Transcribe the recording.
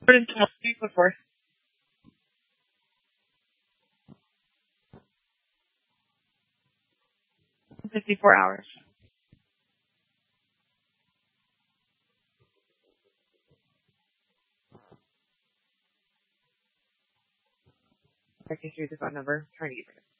Before 54 hours. I can see the phone number. Trying to get it.